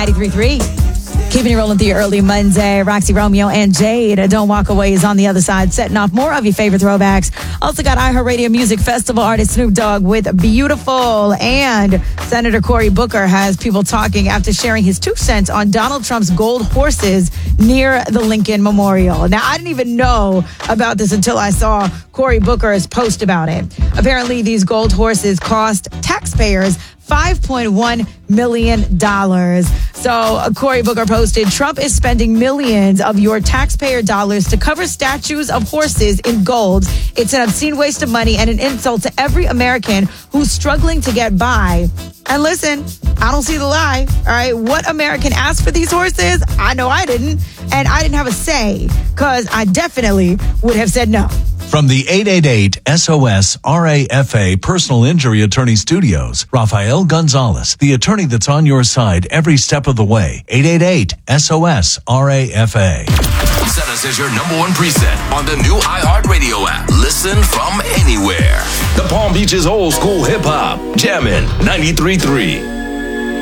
93.3. Keeping you rolling through your early Monday. Roxy Romeo and Jade, Don't Walk Away is on the other side, setting off more of your favorite throwbacks. Also got iHeartRadio Music Festival artist Snoop Dogg with Beautiful. And Senator Cory Booker has people talking after sharing his 2 cents on Donald Trump's gold horses near the Lincoln Memorial. Now, I didn't even know about this until I saw Cory Booker's post about it. Apparently, these gold horses cost taxpayers $5.1 million. So Cory Booker posted, Trump is spending millions of your taxpayer dollars to cover statues of horses in gold. It's an obscene waste of money and an insult to every American who's struggling to get by. And listen, I don't see the lie. All right. What American asked for these horses? I know I didn't. And I didn't have a say because I definitely would have said no. From the 888-SOS-RAFA Personal Injury Attorney Studios, Rafael Gonzalez, the attorney that's on your side every step of the way. 888-SOS-RAFA. Set us as your number one preset on the new iHeartRadio app. Listen from anywhere. The Palm Beach's old school hip hop. Jammin' 93.3.